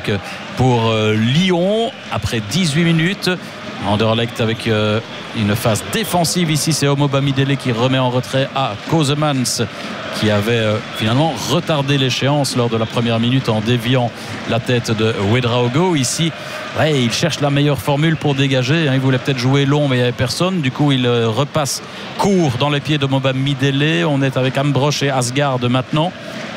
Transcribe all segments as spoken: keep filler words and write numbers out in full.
donc pour euh, Lyon après dix-huit minutes. Anderlecht avec euh, une phase défensive ici, c'est Omo Bamidele qui remet en retrait à Kosemans qui avait euh, finalement retardé l'échéance lors de la première minute en déviant la tête de Ouedraogo. Ici, ouais, il cherche la meilleure formule pour dégager, hein. Il voulait peut-être jouer long mais il n'y avait personne, du coup il euh, repasse court dans les pieds de Omo Bamidele. On est avec Ambrosch et Asgard maintenant.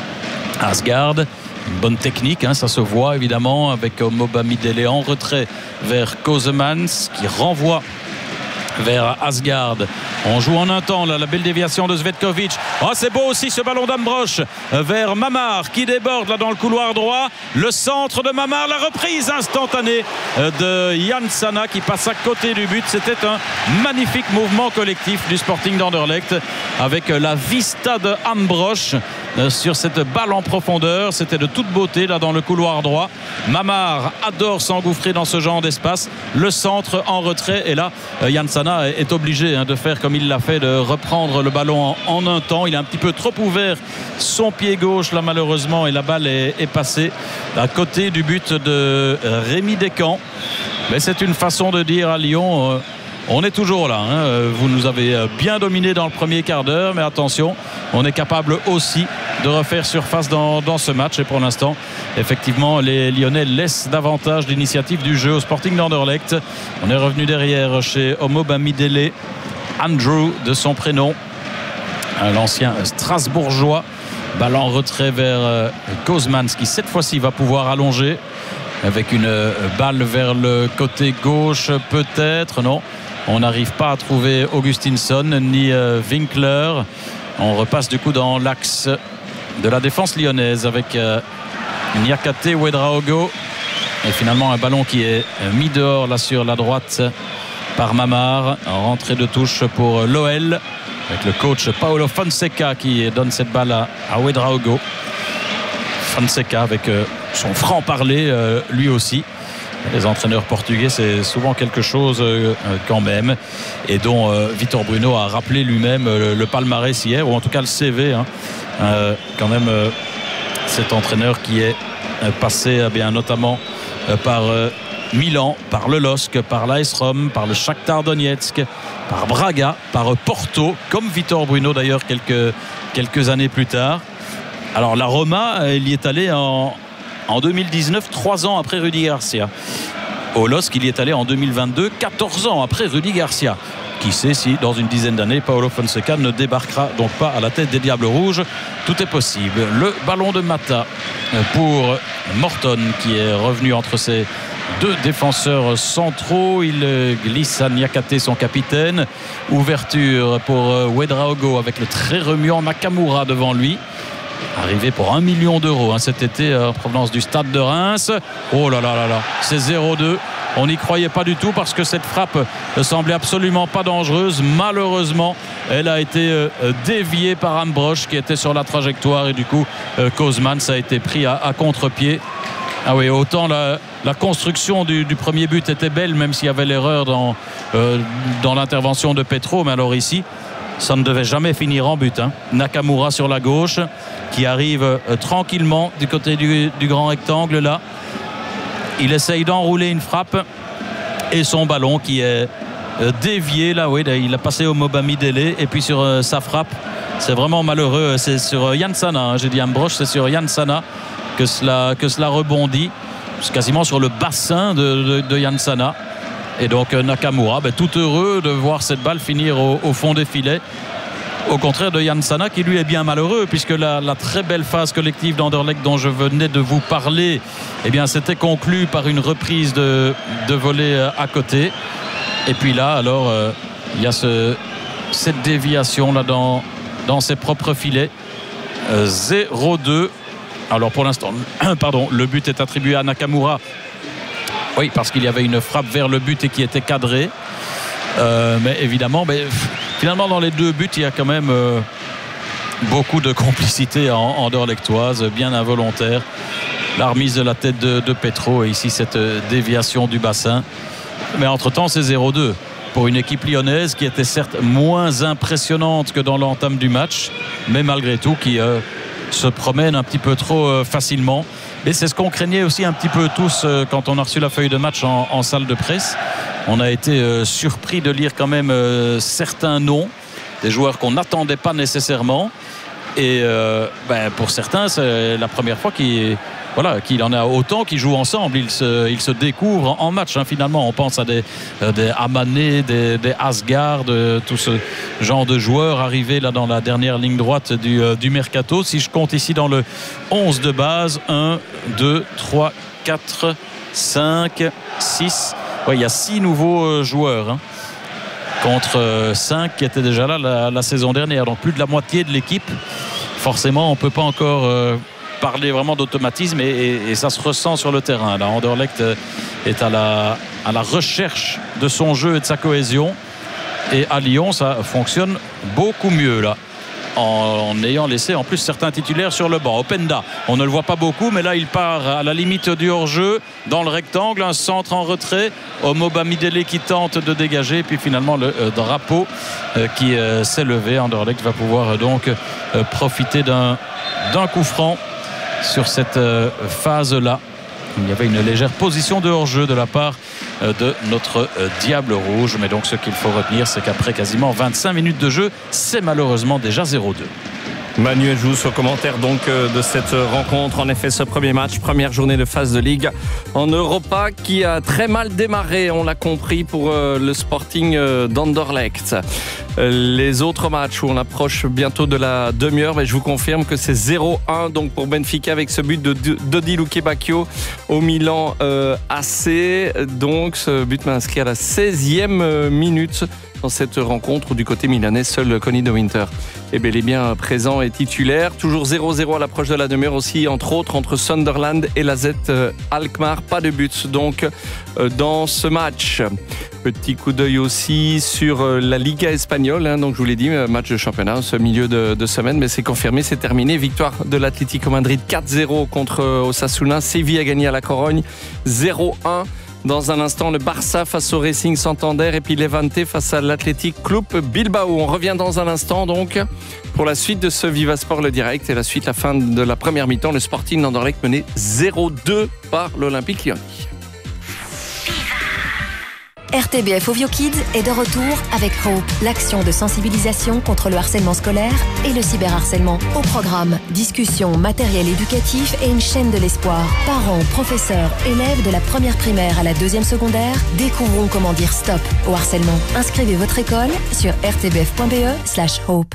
Asgard, une bonne technique, hein, ça se voit évidemment, avec Omo Bamidele en retrait vers Kosemans qui renvoie vers Asgard. On joue en un temps là, la belle déviation de Zvetkovic. Oh, c'est beau aussi ce ballon d'Ambrosch vers Mamar qui déborde là dans le couloir droit. Le centre de Mamar, la reprise instantanée de Yann Sana qui passe à côté du but. C'était un magnifique mouvement collectif du Sporting d'Anderlecht avec la vista de Ambrosch sur cette balle en profondeur. C'était de toute beauté là dans le couloir droit. Mamar adore s'engouffrer dans ce genre d'espace. Le centre en retrait et là Yann Sana est obligé hein, de faire comme il l'a fait, de reprendre le ballon en, en un temps. Il a un petit peu trop ouvert son pied gauche là malheureusement et la balle est, est passée à côté du but de Rémi Descamps. Mais c'est une façon de dire à Lyon euh, on est toujours là, hein. Vous nous avez bien dominé dans le premier quart d'heure, mais attention, on est capable aussi de refaire surface dans, dans ce match. Et pour l'instant, effectivement, les Lyonnais laissent davantage d'initiative du jeu au Sporting d'Anderlecht. On est revenu derrière chez Omo Bamidele, Andrew de son prénom, l'ancien Strasbourgeois. Balle en retrait vers Kosemans qui cette fois-ci va pouvoir allonger avec une balle vers le côté gauche peut-être. Non, on n'arrive pas à trouver Augustinsson ni euh, Winkler. On repasse du coup dans l'axe de la défense lyonnaise avec euh, Niakate Ouedraogo et finalement un ballon qui est mis dehors là sur la droite par Mamar. Rentrée de touche pour l'O L avec le coach Paulo Fonseca qui donne cette balle à, à Ouedraogo. Fonseca avec euh, son franc-parler euh, lui aussi. Les entraîneurs portugais, c'est souvent quelque chose euh, quand même, et dont euh, Vitor Bruno a rappelé lui-même euh, le palmarès hier, ou en tout cas le C V hein. euh, quand même euh, cet entraîneur qui est euh, passé eh bien, notamment euh, par euh, Milan, par le L O S C, par l'A S Rome, par le Shakhtar Donetsk, par Braga, par Porto, comme Vitor Bruno d'ailleurs quelques, quelques années plus tard. Alors la Roma, il y est allé en En deux mille dix-neuf, trois ans après Rudy Garcia. Au L O S C, il y est allé en deux mille vingt-deux, quatorze ans après Rudy Garcia. Qui sait si, dans une dizaine d'années, Paulo Fonseca ne débarquera donc pas à la tête des Diables Rouges. Tout est possible. Le ballon de Mata pour Morton, qui est revenu entre ses deux défenseurs centraux. Il glisse à Niakate, son capitaine. Ouverture pour Ouedraogo avec le très remuant Nakamura devant lui. Arrivé pour un million d'euros hein, cet été en provenance du Stade de Reims. Oh là là là là, c'est zéro deux. On n'y croyait pas du tout parce que cette frappe ne semblait absolument pas dangereuse. Malheureusement, elle a été euh, déviée par Ambrosch qui était sur la trajectoire et du coup, euh, Kosemans a été pris à, à contre-pied. Ah oui, autant la, la construction du, du premier but était belle, même s'il y avait l'erreur dans, euh, dans l'intervention de Petro. Mais alors ici, ça ne devait jamais finir en but hein. Nakamura sur la gauche qui arrive euh, tranquillement du côté du, du grand rectangle là. Il essaye d'enrouler une frappe et son ballon qui est euh, dévié là, oui, là, il a passé au Omo Bamidele et puis sur euh, sa frappe, c'est vraiment malheureux, c'est sur euh, Yann Sana hein. J'ai dit Ambrosch, c'est sur Yann Sana que cela, que cela rebondit. C'est quasiment sur le bassin de, de, de Yann Sana. Et donc Nakamura, ben, tout heureux de voir cette balle finir au, au fond des filets. Au contraire de Yann Sana qui lui est bien malheureux puisque la, la très belle phase collective d'Anderlecht dont je venais de vous parler, eh bien c'était conclu par une reprise de, de volée à côté. Et puis là alors euh, il y a ce, cette déviation là dans, dans ses propres filets. euh, zéro deux. Alors pour l'instant pardon, le but est attribué à Nakamura. Oui, parce qu'il y avait une frappe vers le but et qui était cadrée. Euh, mais évidemment, mais, finalement, dans les deux buts, il y a quand même euh, beaucoup de complicité en, en anderlechtoise, bien involontaire. La remise de la tête de, de Petro et ici cette déviation du bassin. Mais entre-temps, c'est zéro deux pour une équipe lyonnaise qui était certes moins impressionnante que dans l'entame du match, mais malgré tout qui euh, se promène un petit peu trop euh, facilement. Et c'est ce qu'on craignait aussi un petit peu tous euh, quand on a reçu la feuille de match en, en salle de presse. On a été euh, surpris de lire quand même euh, certains noms, des joueurs qu'on n'attendait pas nécessairement. Et euh, ben, pour certains, c'est la première fois qu'il voilà, qu'il en a autant qui jouent ensemble. Ils se, ils se découvrent en, en match, hein, finalement. On pense à des, euh, des Amané, des, des Asgard, euh, tout ce genre de joueurs arrivés là dans la dernière ligne droite du, euh, du Mercato. Si je compte ici dans le onze de base, un, deux, trois, quatre, cinq, six. Ouais, il y a six nouveaux euh, joueurs. Hein, contre cinq qui étaient déjà là la, la saison dernière. Donc plus de la moitié de l'équipe. Forcément, on ne peut pas encore euh, parler vraiment d'automatisme et, et, et ça se ressent sur le terrain. Là, Anderlecht est à la, à la recherche de son jeu et de sa cohésion. Et à Lyon, ça fonctionne beaucoup mieux là. En, en ayant laissé en plus certains titulaires sur le banc. Openda, on ne le voit pas beaucoup, mais là il part à la limite du hors-jeu dans le rectangle, un centre en retrait. Omo Bamidele qui tente de dégager, puis finalement le euh, drapeau euh, qui euh, s'est levé. Anderlecht va pouvoir euh, donc euh, profiter d'un, d'un coup franc sur cette euh, phase-là. Il y avait une légère position de hors-jeu de la part de notre Diable Rouge. Mais donc ce qu'il faut retenir, c'est qu'après quasiment vingt-cinq minutes de jeu, c'est malheureusement déjà zéro deux. Manuel Jousse au commentaire donc de cette rencontre. En effet, ce premier match, première journée de phase de Ligue en Europa qui a très mal démarré, on l'a compris, pour le Sporting d'Anderlecht. Les autres matchs où on approche bientôt de la demi-heure, mais je vous confirme que c'est zéro un donc pour Benfica avec ce but de Dodi Lukebakio au Milan euh, A C. Donc ce but m'a inscrit à la seizième minute dans cette rencontre où du côté milanais, seul Conny de Winter est bel et bien présent et titulaire. Toujours zéro zéro à l'approche de la demi-heure aussi, entre autres, entre Sunderland et l'A Z Alkmaar. Pas de but donc dans ce match. Petit coup d'œil aussi sur la Liga espagnole. Hein, donc je vous l'ai dit, match de championnat ce milieu de, de semaine, mais c'est confirmé, c'est terminé. Victoire de l'Atlético Madrid quatre zéro contre Osasuna. Séville a gagné à la Corogne zéro un. Dans un instant, le Barça face au Racing Santander et puis Levante face à l'Athletic Club Bilbao. On revient dans un instant donc pour la suite de ce Viva Sport le direct et la suite, la fin de la première mi-temps. Le Sporting d'Anderlecht mené zéro deux par l'Olympique Lyonnais. R T B F Ovio Kids est de retour avec Hope, l'action de sensibilisation contre le harcèlement scolaire et le cyberharcèlement. Au programme, discussion, matériel éducatif et une chaîne de l'espoir. Parents, professeurs, élèves de la première primaire à la deuxième secondaire, découvrons comment dire stop au harcèlement. Inscrivez votre école sur r t b f point b e slash hope.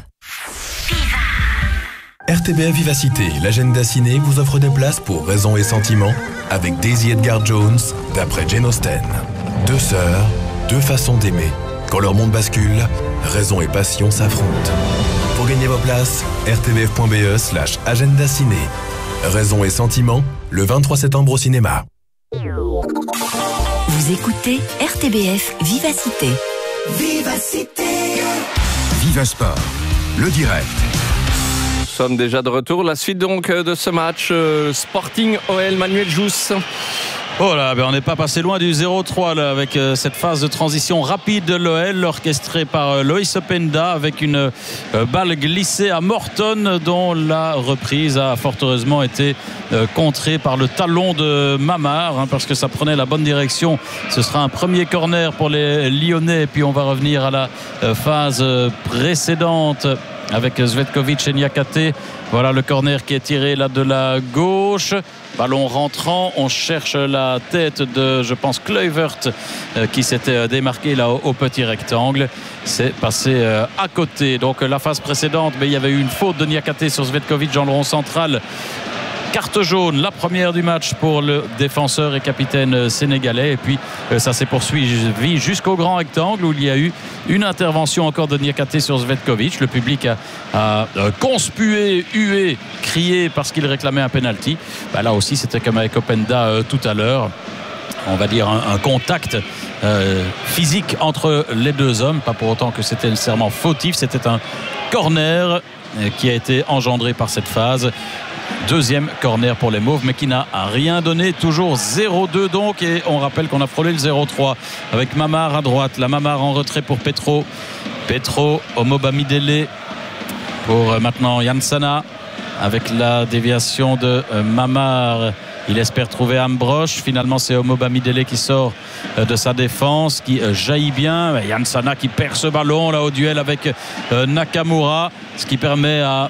R T B F Vivacité, l'agenda ciné vous offre des places pour Raison et Sentiment avec Daisy Edgar Jones d'après Jane Austen. Deux sœurs, deux façons d'aimer. Quand leur monde bascule, raison et passion s'affrontent. Pour gagner vos places, r t b f point b e slash agenda ciné. Raison et Sentiment, le vingt-trois septembre au cinéma. Vous écoutez R T B F Vivacité. Vivacité. Viva Sport, le direct. Nous sommes déjà de retour. La suite donc de ce match euh, Sporting O L, Manuel Jousse. Oh là, ben on n'est pas passé loin du zéro trois là, avec euh, cette phase de transition rapide de l'O L orchestrée par euh, Loïs Openda avec une euh, balle glissée à Morton dont la reprise a fort heureusement été euh, contrée par le talon de Mamar hein, parce que ça prenait la bonne direction. Ce sera un premier corner pour les Lyonnais et puis on va revenir à la euh, phase euh, précédente avec Zvetkovic et Niakate. Voilà le corner qui est tiré là de la gauche. Ballon rentrant, on cherche la tête de, je pense, Kluivert euh, qui s'était démarqué là au, au petit rectangle. C'est passé euh, à côté. Donc la phase précédente, mais il y avait eu une faute de Niakate sur Zvetkovic dans le rond central. Carte jaune, la première du match pour le défenseur et capitaine sénégalais. Et puis ça s'est poursuivi jusqu'au grand rectangle où il y a eu une intervention encore de Niakate sur Zvetkovic. Le public a, a conspué, hué, crié parce qu'il réclamait un penalty. Bah là aussi, c'était comme avec Openda euh, tout à l'heure. On va dire un, un contact euh, physique entre les deux hommes. Pas pour autant que c'était nécessairement fautif. C'était un corner euh, qui a été engendré par cette phase. Deuxième corner pour les Mauves, mais qui n'a rien donné. Toujours zéro deux donc. Et on rappelle qu'on a frôlé le zéro trois avec Mamar à droite. La Mamar en retrait pour Petro. Petro, Omo Bamidele pour maintenant Yansana. Avec la déviation de Mamar Il espère trouver Ambrosch. Finalement, c'est Omo Bamidele qui sort de sa défense, qui jaillit bien. Yann Sana qui perd ce ballon là au duel avec Nakamura, ce qui permet à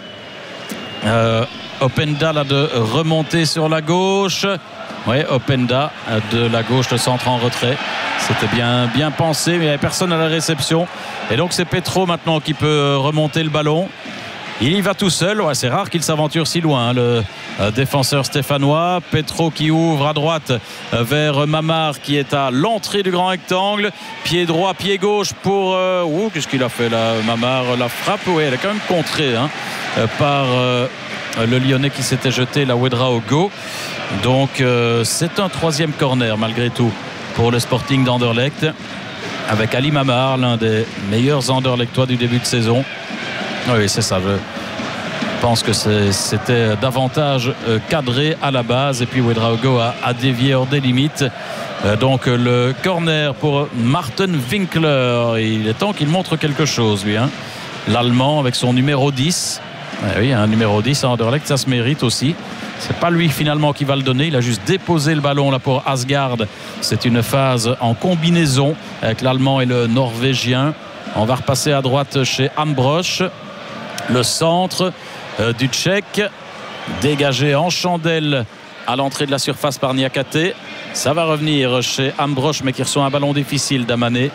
euh, Openda là, de remonter sur la gauche. Oui, Openda de la gauche, le centre en retrait. C'était bien, bien pensé, mais il n'y avait personne à la réception. Et donc c'est Petro maintenant qui peut remonter le ballon. Il y va tout seul. Ouais, c'est rare qu'il s'aventure si loin, hein, le euh, défenseur stéphanois. Petro qui ouvre à droite euh, vers Mamar qui est à l'entrée du grand rectangle. Pied droit, pied gauche pour... Euh, oh, qu'est-ce qu'il a fait là, Mamar? La frappe, oui, elle est quand même contrée hein, euh, par euh, le Lyonnais qui s'était jeté, la Ouedraogo. Donc euh, c'est un troisième corner malgré tout pour le Sporting d'Anderlecht, avec Ali Mamar, l'un des meilleurs Anderlechtois du début de saison. Oui, c'est ça. Je pense que c'était davantage cadré à la base. Et puis Ouedraogo a, a dévié hors des limites. Donc le corner pour Martin Winkler. Il est temps qu'il montre quelque chose, lui. Hein. L'Allemand avec son numéro dix. Eh oui, un numéro dix à Anderlecht, ça se mérite aussi. C'est pas lui finalement qui va le donner. Il a juste déposé le ballon là pour Asgard. C'est une phase en combinaison avec l'Allemand et le Norvégien. On va repasser à droite chez Ambrosch. Le centre euh, du Tchèque, dégagé en chandelle à l'entrée de la surface par Niakate. Ça va revenir chez Ambrosch, mais qui reçoit un ballon difficile d'Amané.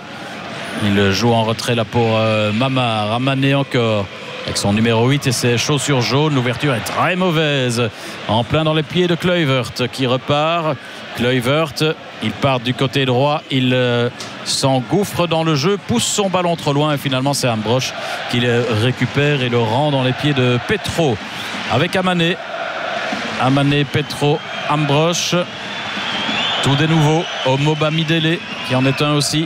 Il joue en retrait là pour euh, Mamar. Amané encore avec son numéro huit et ses chaussures jaunes. L'ouverture est très mauvaise, en plein dans les pieds de Kluivert qui repart. Kluivert, il part du côté droit, il euh, s'engouffre dans le jeu, pousse son ballon trop loin et finalement c'est Ambrosch qui le récupère et le rend dans les pieds de Petro avec Amané. Amané, Petro, Ambrosch. Tout des nouveaux. Omo Bamidele qui en est un aussi,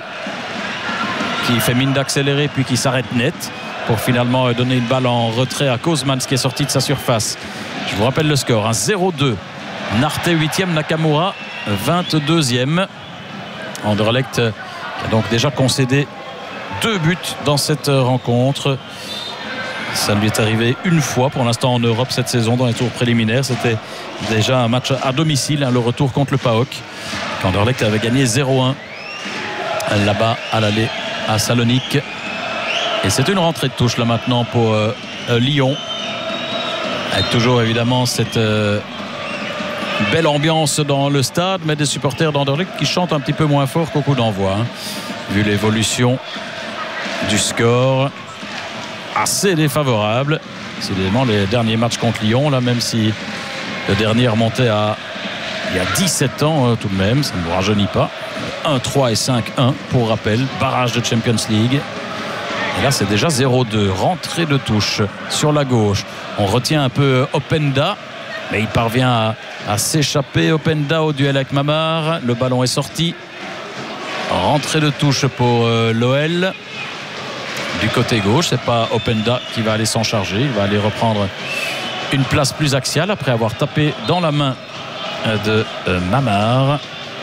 qui fait mine d'accélérer puis qui s'arrête net pour finalement donner une balle en retrait à Kozmans qui est sorti de sa surface. Je vous rappelle le score, hein, zéro deux. Narte huitième, Nakamura vingt-deuxième. Anderlecht a donc déjà concédé deux buts dans cette rencontre. Ça lui est arrivé une fois pour l'instant en Europe cette saison dans les tours préliminaires. C'était déjà un match à domicile, hein, le retour contre le P A O K. Anderlecht avait gagné zéro un là-bas à l'aller à Salonique. Et c'est une rentrée de touche là maintenant pour euh, Lyon, avec toujours évidemment cette euh, belle ambiance dans le stade, mais des supporters d'Anderlecht qui chantent un petit peu moins fort qu'au coup d'envoi, hein, vu l'évolution du score assez défavorable. C'est évidemment les derniers matchs contre Lyon là, même si le dernier remontait à il y a dix-sept ans euh, tout de même, ça ne nous rajeunit pas. un trois et cinq un pour rappel, barrage de Champions League. Et là c'est déjà zéro deux, rentrée de touche sur la gauche. On retient un peu Openda, mais il parvient à, à s'échapper. Openda au duel avec Mamar, le ballon est sorti. Rentrée de touche pour euh, l'O L du côté gauche. C'est pas Openda qui va aller s'en charger, il va aller reprendre une place plus axiale après avoir tapé dans la main de euh, Mamar.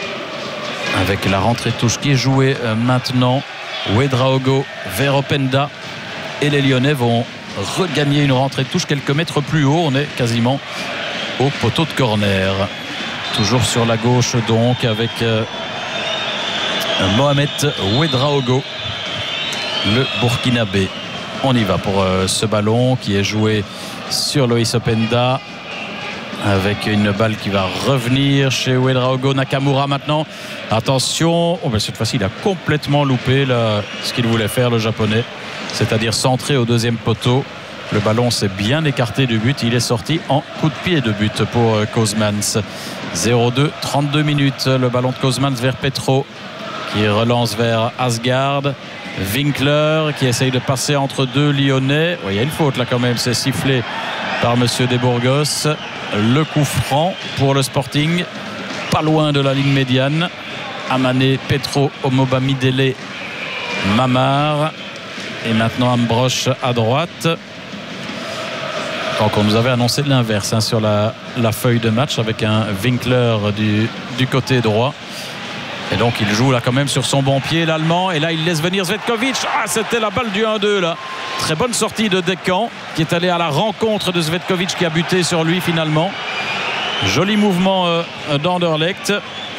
Avec la rentrée de touche qui est jouée euh, maintenant. Ouedraogo vers Openda et les Lyonnais vont regagner une rentrée de touche quelques mètres plus haut. On est quasiment au poteau de corner, toujours sur la gauche donc avec euh, Mohamed Ouedraogo, le Burkinabé. On y va pour euh, ce ballon qui est joué sur Loïs Openda, avec une balle qui va revenir chez Ouedraogo. Nakamura maintenant, attention, oh ben cette fois-ci il a complètement loupé là, ce qu'il voulait faire le japonais, c'est-à-dire centrer au deuxième poteau. Le ballon s'est bien écarté du but, il est sorti en coup de pied de but pour Kozmans. Zéro deux, trente-deux minutes, le ballon de Kozmans vers Petro qui relance vers Asgard. Winkler qui essaye de passer entre deux Lyonnais. Oui, il y a une faute là quand même, c'est sifflé par monsieur Desbourgos. Le coup franc pour le Sporting, pas loin de la ligne médiane. Amané, Petro, Omo Bamidele, Mamar et maintenant Ambrosch à droite. Donc on nous avait annoncé de l'inverse hein, sur la, la feuille de match avec un Winkler du, du côté droit. Et donc il joue là quand même sur son bon pied l'Allemand, et là il laisse venir Zvetkovic. Ah, c'était la balle du un deux là. Très bonne sortie de Decan qui est allé à la rencontre de Zvetkovic qui a buté sur lui finalement. Joli mouvement euh, d'Anderlecht.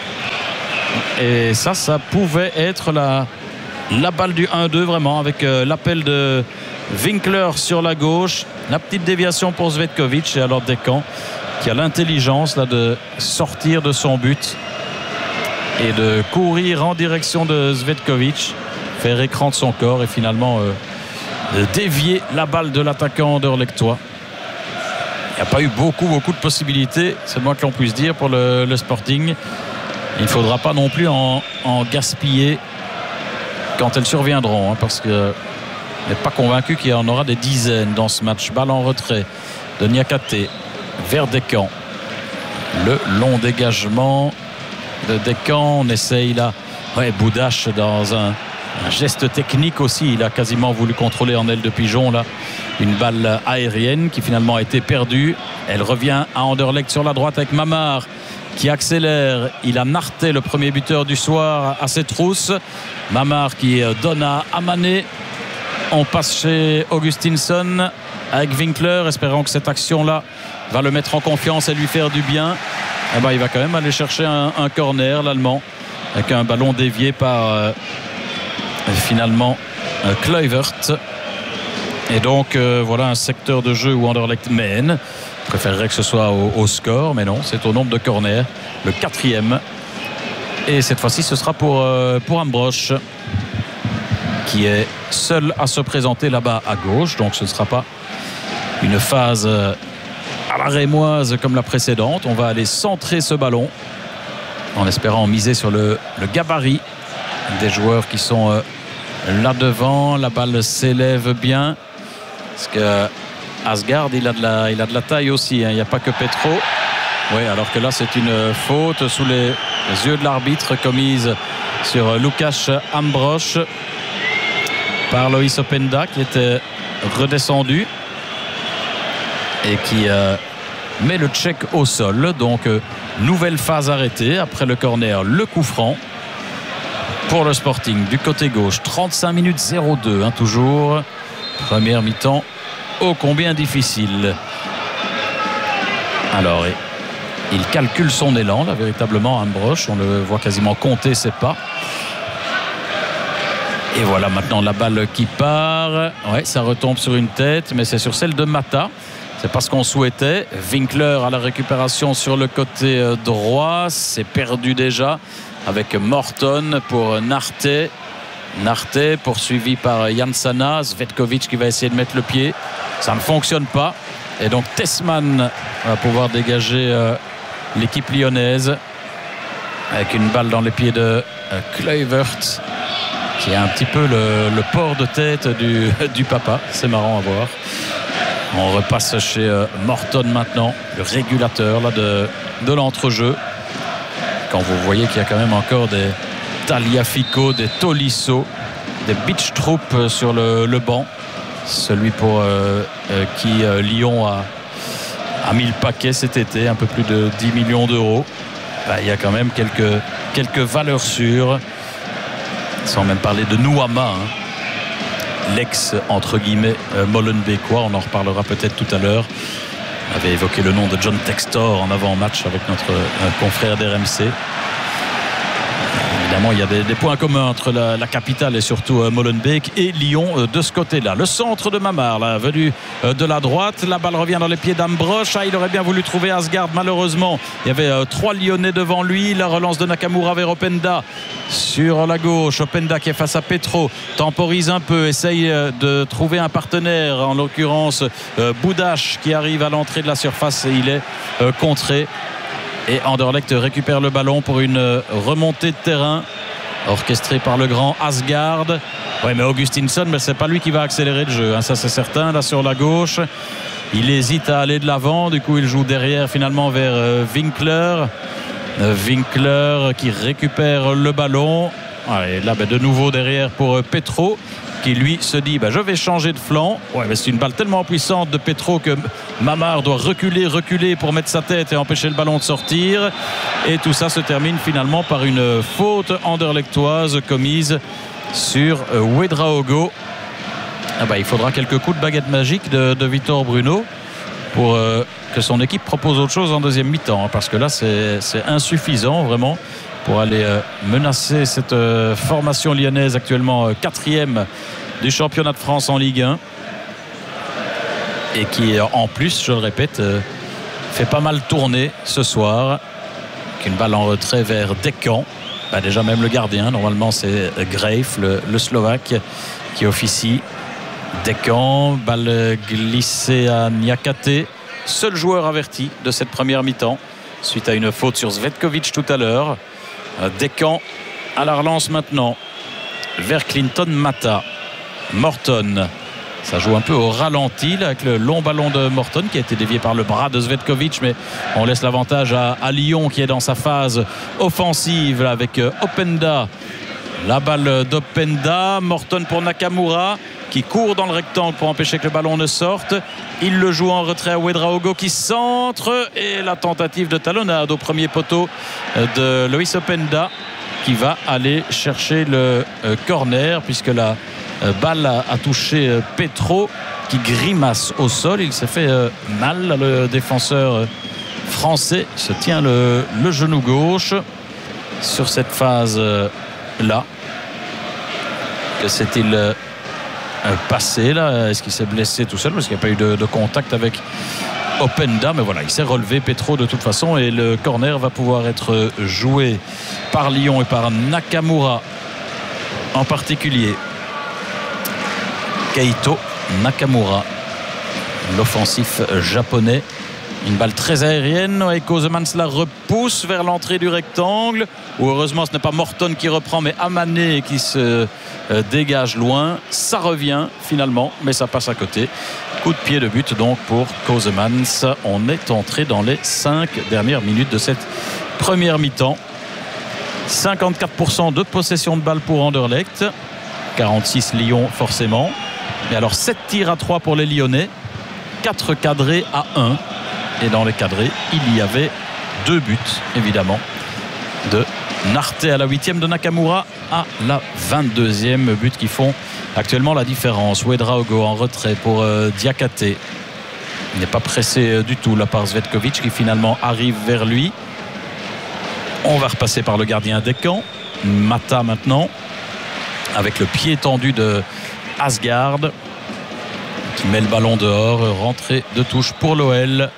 Et ça, ça pouvait être la, la balle du un deux vraiment, avec euh, l'appel de Winkler sur la gauche. La petite déviation pour Cvetkovic, et alors Descamps qui a l'intelligence là, de sortir de son but et de courir en direction de Cvetkovic, faire écran de son corps et finalement euh, dévier la balle de l'attaquant anderlechtois. Il n'y a pas eu beaucoup beaucoup de possibilités, c'est le moins que l'on puisse dire, pour le, le Sporting. Il ne faudra pas non plus en, en gaspiller quand elles surviendront, hein, parce que n'est pas convaincu qu'il y en aura des dizaines dans ce match. Balle en retrait de Niakate vers Descamps. Le long dégagement de Descamps. On essaye là. Ouais, Boudache dans un, un geste technique aussi. Il a quasiment voulu contrôler en aile de pigeon là une balle aérienne qui finalement a été perdue. Elle revient à Anderlecht sur la droite avec Mamard qui accélère. Il a Narté, le premier buteur du soir, à ses trousses. Mamard qui donne à Amané. On passe chez Augustinsson avec Winkler, espérant que cette action-là va le mettre en confiance et lui faire du bien. Eh ben, il va quand même aller chercher un, un corner, l'Allemand, avec un ballon dévié par euh, finalement euh, Kluivert. Et donc euh, voilà un secteur de jeu où Anderlecht mène. Je préférerais que ce soit au, au score, mais non, c'est au nombre de corners, le quatrième. Et cette fois-ci, ce sera pour, euh, pour Ambrosch, qui est seul à se présenter là-bas à gauche. Donc ce ne sera pas une phase à la rémoise comme la précédente. On va aller centrer ce ballon en espérant miser sur le, le gabarit des joueurs qui sont là devant. La balle s'élève bien parce que Asgard, il a de la, il a de la taille aussi, hein. Il n'y a pas que Petro. Oui, alors que là c'est une faute sous les, les yeux de l'arbitre commise sur Lukáš Ambrosch par Loïs Openda, qui était redescendu et qui euh, met le check au sol. Donc euh, nouvelle phase arrêtée après le corner, le coup franc pour le Sporting du côté gauche. Trente-cinq minutes zéro deux, hein, toujours première mi-temps ô combien difficile. Alors il calcule son élan là, véritablement, Ambrosch. On le voit quasiment compter ses pas. Et voilà maintenant la balle qui part. Ouais, ça retombe sur une tête, mais c'est sur celle de Mata. C'est pas ce qu'on souhaitait. Winkler à la récupération sur le côté droit. C'est perdu déjà avec Morton pour Narté. Narté poursuivi par Jansana. Cvetkovic qui va essayer de mettre le pied. Ça ne fonctionne pas. Et donc Tessman va pouvoir dégager euh, l'équipe lyonnaise avec une balle dans les pieds de euh, Kluivert, qui est un petit peu le, le port de tête du, du papa. C'est marrant à voir. On repasse chez euh, Morton maintenant, le régulateur là, de, de l'entrejeu. Quand vous voyez qu'il y a quand même encore des Taliafico, des Tolisso, des Beach Troop sur le, le banc. Celui pour euh, euh, qui euh, Lyon a, a mis le paquet cet été, un peu plus de dix millions d'euros. Ben, il y a quand même quelques, quelques valeurs sûres. Sans même parler de Nouama, hein. L'ex entre guillemets euh, Molenbeekois, on en reparlera peut-être tout à l'heure. On avait évoqué le nom de John Textor en avant-match avec notre euh, confrère d'R M C. Évidemment, il y a des, des points communs entre la, la capitale et surtout euh, Molenbeek et Lyon euh, de ce côté-là. Le centre de Mamard, là, venu euh, de la droite. La balle revient dans les pieds d'Ambrosch. Ah, il aurait bien voulu trouver Asgard. Malheureusement, il y avait euh, trois Lyonnais devant lui. La relance de Nakamura vers Openda sur la gauche. Openda qui est face à Petro. Temporise un peu. Essaye euh, de trouver un partenaire. En l'occurrence, euh, Boudache qui arrive à l'entrée de la surface et il est euh, contré. Et Anderlecht récupère le ballon pour une remontée de terrain orchestrée par le grand Asgard. Ouais, mais Augustinsson, mais c'est pas lui qui va accélérer le jeu, hein, ça c'est certain. Là sur la gauche, il hésite à aller de l'avant. Du coup, il joue derrière finalement vers euh, Winkler. Euh, Winkler qui récupère le ballon. Ouais, là, bah, de nouveau derrière pour euh, Petro, qui lui se dit bah, je vais changer de flanc. Ouais, mais c'est une balle tellement puissante de Petro que Mamard doit reculer, reculer pour mettre sa tête et empêcher le ballon de sortir. Et tout ça se termine finalement par une faute anderlechtoise commise sur euh, Ouedraogo. Ah bah, il faudra quelques coups de baguette magique de, de Victor Bruno. pour euh, que son équipe propose autre chose en deuxième mi-temps, hein, parce que là c'est, c'est insuffisant vraiment pour aller euh, menacer cette euh, formation lyonnaise actuellement euh, quatrième du championnat de France en Ligue un et qui en plus, je le répète, euh, fait pas mal tourner ce soir, avec une balle en retrait vers Decan. Bah déjà même le gardien, normalement c'est Greif, le, le Slovaque qui officie. Decan, balle glissée à Niakate, seul joueur averti de cette première mi-temps suite à une faute sur Zvetkovic tout à l'heure. Decan à la relance maintenant vers Clinton Mata. Morton, ça joue un peu au ralenti là, avec le long ballon de Morton qui a été dévié par le bras de Zvetkovic, mais on laisse l'avantage à, à Lyon qui est dans sa phase offensive là, avec euh, Openda. La balle d'Openda, Morton pour Nakamura qui court dans le rectangle pour empêcher que le ballon ne sorte. Il le joue en retrait à Ouedraogo qui centre, et la tentative de talonnade au premier poteau de Loïs Openda qui va aller chercher le euh, corner, puisque la euh, balle a, a touché euh, Petro qui grimace au sol. Il s'est fait euh, mal, le défenseur euh, français se tient le, le genou gauche sur cette phase euh, là. Que s'est-il euh, passé là? Est-ce qu'il s'est blessé tout seul parce qu'il n'y a pas eu de, de contact avec Openda? Mais voilà, il s'est relevé Petro de toute façon, et le corner va pouvoir être joué par Lyon et par Nakamura en particulier. Keito Nakamura, l'offensif japonais. Une balle très aérienne, et Kozemans la repousse vers l'entrée du rectangle, où heureusement ce n'est pas Morton qui reprend mais Amané qui se euh, dégage loin. Ça revient finalement, mais ça passe à côté. Coup de pied de but donc pour Kozemans. On est entré dans les cinq dernières minutes de cette première mi-temps. cinquante-quatre pour cent de possession de balle pour Anderlecht, quarante-six Lyon forcément. Mais alors sept tirs à trois pour les Lyonnais, quatre cadrés à un. Et dans les cadrés, il y avait deux buts, évidemment, de Narte à la huitième, de Nakamura à la vingt-deuxième. But qui font actuellement la différence. Ouedraogo en retrait pour euh, Diakate. Il n'est pas pressé euh, du tout là par Zvetkovic qui finalement arrive vers lui. On va repasser par le gardien Decan. Mata maintenant, avec le pied tendu de Asgard, qui met le ballon dehors. Rentrée de touche pour l'O L.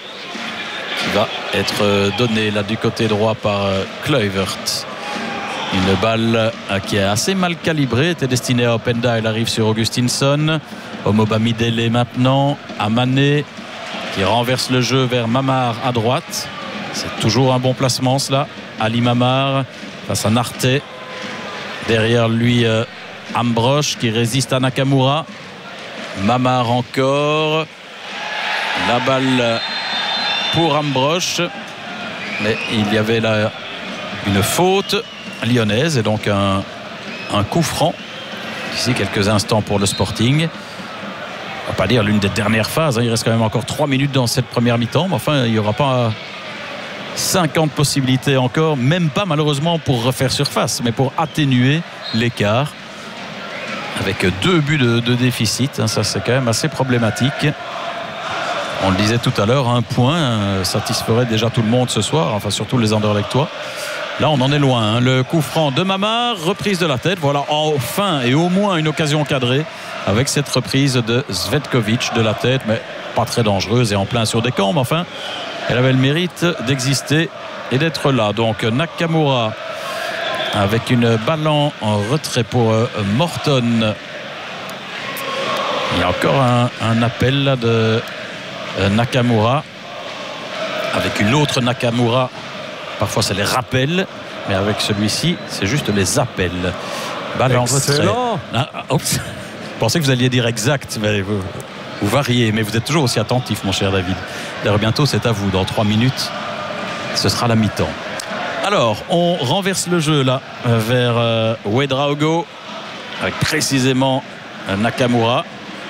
Va être donné là du côté droit par Kluivert. Une balle qui est assez mal calibrée, était destinée à Openda. Elle arrive sur Augustinsson. Omobamidele maintenant, Amané qui renverse le jeu vers Mamar à droite. C'est toujours un bon placement cela. Ali Mamar face à Narte. Derrière lui euh, Ambrosch qui résiste à Nakamura. Mamar encore. La balle pour Ambrosch, mais il y avait là une faute lyonnaise et donc un, un coup franc ici quelques instants pour le Sporting. On va pas dire l'une des dernières phases, hein. Il reste quand même encore trois minutes dans cette première mi-temps, mais enfin il n'y aura pas cinquante possibilités encore, même pas malheureusement pour refaire surface, mais pour atténuer l'écart avec deux buts de, de déficit, hein. Ça c'est quand même assez problématique. On le disait tout à l'heure, un point euh, satisferait déjà tout le monde ce soir, enfin surtout les Anderlechtois. Là on en est loin, hein. Le coup franc de Mamar, reprise de la tête, voilà enfin et au moins une occasion cadrée avec cette reprise de Zvetkovic de la tête, mais pas très dangereuse et en plein sur des camps, mais enfin elle avait le mérite d'exister et d'être là. Donc Nakamura avec une balle en retrait pour euh, Morton. Il y a encore un, un appel là de Nakamura avec une autre Nakamura. Parfois c'est les rappels, mais avec celui-ci c'est juste les appels. Balle en retrait. Ah, oups. Je pensais que vous alliez dire exact, mais vous, vous variez, mais vous êtes toujours aussi attentif mon cher David. D'ailleurs bientôt c'est à vous, dans trois minutes ce sera la mi-temps. Alors on renverse le jeu là vers euh, Ouedraogo avec précisément euh, Nakamura.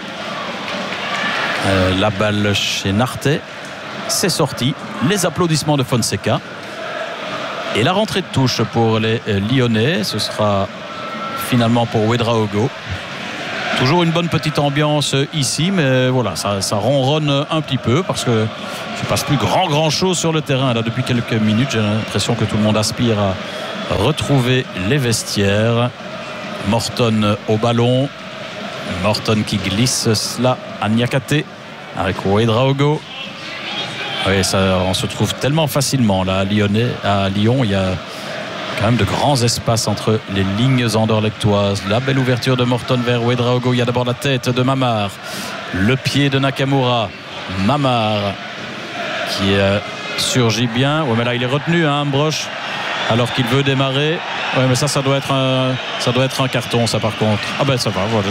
Euh, la balle chez Narte, c'est sorti. Les applaudissements de Fonseca et la rentrée de touche pour les euh, Lyonnais. Ce sera finalement pour Ouedraogo. Toujours une bonne petite ambiance ici, mais voilà, ça, ça ronronne un petit peu parce que il ne passe plus grand grand chose sur le terrain là depuis quelques minutes. J'ai l'impression que tout le monde aspire à retrouver les vestiaires. Morton au ballon, Morton qui glisse cela à Niakate avec Ouedraogo. Oui, ça, on se trouve tellement facilement là à, Lyonnais, à Lyon. Il y a quand même de grands espaces entre les lignes anderlechtoises. La belle ouverture de Morton vers Ouedraogo. Il y a d'abord la tête de Mamar, le pied de Nakamura. Mamar qui euh, surgit bien. Oui, mais là il est retenu à hein, Ambroche alors qu'il veut démarrer. Oui, mais ça, ça doit être un, ça doit être un carton, ça par contre. Ah ben ça va. Voilà,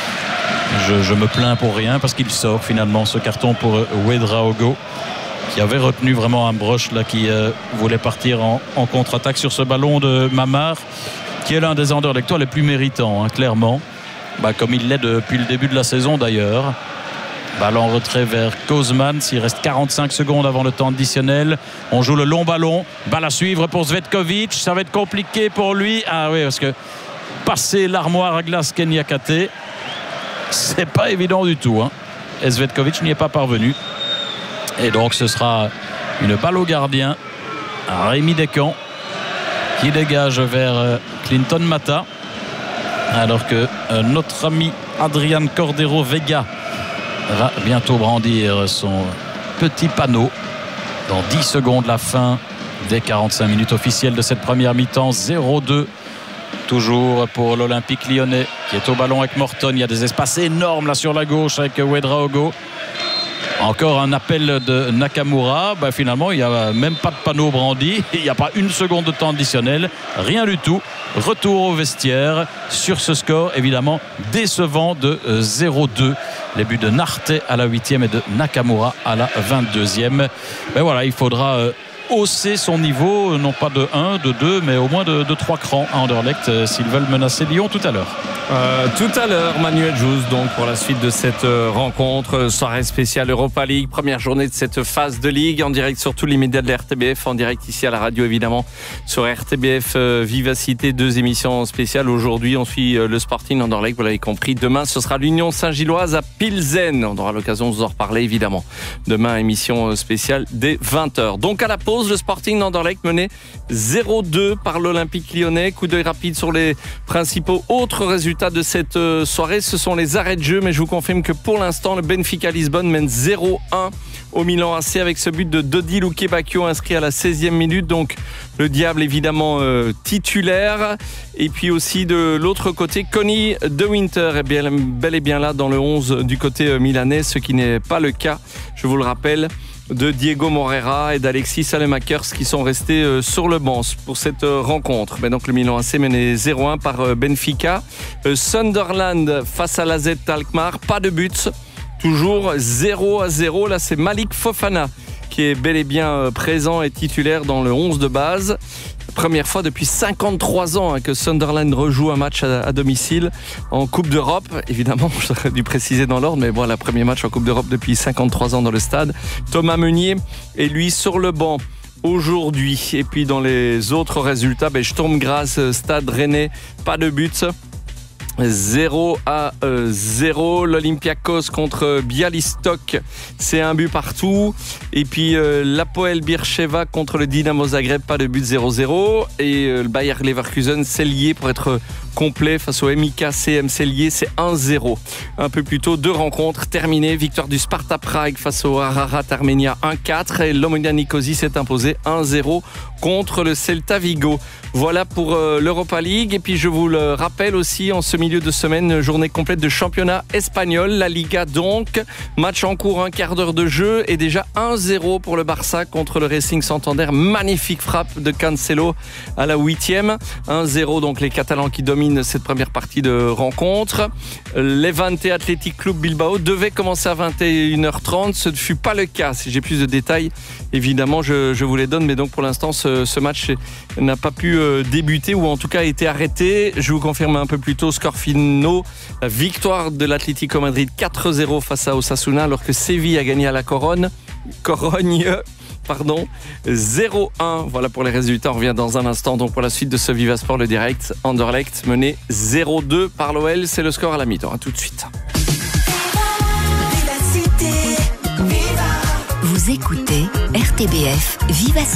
je, je, je me plains pour rien parce qu'il sort finalement ce carton pour Ouedraogo, qui avait retenu vraiment un broche là, qui euh, voulait partir en, en contre-attaque sur ce ballon de Mamar, qui est l'un des anderlechtois les plus méritants, hein, clairement, bah, comme il l'est depuis le début de la saison d'ailleurs. Ballon en retrait vers Kozmans. Il reste quarante-cinq secondes avant le temps additionnel. On joue le long ballon. Balle à suivre pour Zvetkovic. Ça va être compliqué pour lui. Ah oui, parce que passer l'armoire à glace Niakate, c'est pas évident du tout. Hein. Et Zvetkovic n'y est pas parvenu. Et donc ce sera une balle au gardien, Rémi Descamps, qui dégage vers Clinton Mata, alors que notre ami Adrian Cordero Vega va bientôt brandir son petit panneau dans dix secondes, la fin des quarante-cinq minutes officielles de cette première mi-temps. Zéro deux toujours pour l'Olympique lyonnais qui est au ballon avec Morton. Il y a des espaces énormes là sur la gauche avec Ouedraogo. Encore un appel de Nakamura. Ben finalement, il n'y a même pas de panneau brandi. Il n'y a pas une seconde de temps additionnel. Rien du tout. Retour au vestiaire sur ce score, évidemment, décevant de zéro deux. Les buts de Narte à la huitième et de Nakamura à la vingt-deuxième. Ben voilà, il faudra hausser son niveau, non pas de un, de deux, mais au moins de, de trois crans à Anderlecht s'ils veulent menacer Lyon tout à l'heure. Euh, tout à l'heure, Manuel Jousse, donc pour la suite de cette euh, rencontre, soirée spéciale Europa League, première journée de cette phase de Ligue, en direct sur tous les médias de la R T B F, en direct ici à la radio évidemment, sur R T B F euh, Vivacité, deux émissions spéciales. Aujourd'hui, on suit euh, le Sporting Anderlecht, vous l'avez compris. Demain, ce sera l'Union Saint-Gilloise à Pilsen. On aura l'occasion de vous en reparler évidemment. Demain, émission spéciale dès vingt heures. Donc à la pause, le Sporting Anderlecht mené zéro deux par l'Olympique lyonnais. Coup d'œil rapide sur les principaux autres résultats de cette soirée, ce sont les arrêts de jeu, mais je vous confirme que pour l'instant le Benfica Lisbonne mène zéro un au Milan A C avec ce but de Dodi Lukebakio inscrit à la seizième minute. Donc le Diable évidemment euh, titulaire, et puis aussi de l'autre côté Connie De Winter est bien, bel et bien là dans le onze du côté euh, milanais, ce qui n'est pas le cas, je vous le rappelle, de Diego Moreira et d'Alexis Salemakers qui sont restés euh, sur le banc pour cette euh, rencontre. Mais donc le Milan A C mené zéro un par euh, Benfica. Euh, Sunderland face à l'A Z Alkmaar, pas de but, toujours zéro à zéro. Là c'est Malik Fofana qui est bel et bien euh, présent et titulaire dans le onze de base. Première fois depuis cinquante-trois ans hein, que Sunderland rejoue un match à, à domicile en Coupe d'Europe. Évidemment, j'aurais dû préciser dans l'ordre, mais voilà, premier match en Coupe d'Europe depuis cinquante-trois ans dans le stade. Thomas Meunier est lui sur le banc aujourd'hui. Et puis dans les autres résultats, ben, Sturm Graz, Stade Rennais, pas de but. zéro à zéro. L'Olympiakos contre Bialystok, c'est un but partout. Et puis euh, l'Apoel Beersheva contre le Dynamo Zagreb, pas de but, zéro zéro. Et euh, le Bayer Leverkusen s'est lié pour être complet face au M I K C M Cellier, c'est un zéro. Un peu plus tôt, deux rencontres terminées. Victoire du Sparta Prague face au Ararat Armenia un quatre, et l'Omonia Nicosie s'est imposé un zéro contre le Celta Vigo. Voilà pour euh, l'Europa League. Et puis je vous le rappelle aussi, en ce milieu de semaine, journée complète de championnat espagnol, la Liga donc. Match en cours, un quart d'heure de jeu, et déjà un zéro pour le Barça contre le Racing Santander. Magnifique frappe de Cancelo à la huitième. un zéro, donc les Catalans qui dominent cette première partie de rencontre. Levante Athletic Club Bilbao devait commencer à vingt et une heures trente. Ce ne fut pas le cas. Si j'ai plus de détails, évidemment, je, je vous les donne. Mais donc, pour l'instant, ce, ce match n'a pas pu euh, débuter, ou en tout cas a été arrêté. Je vous confirme un peu plus tôt, score finaux. La victoire de l'Atlético Madrid quatre zéro face à Osasuna, alors que Séville a gagné à la Corogne. Corogne. pardon, zéro un. Voilà pour les résultats. On revient dans un instant. Donc pour la suite de ce Viva Sport, le direct, Anderlecht mené zéro deux par l'O L. C'est le score à la mi-temps. À tout de suite. Vous écoutez R T B F Viva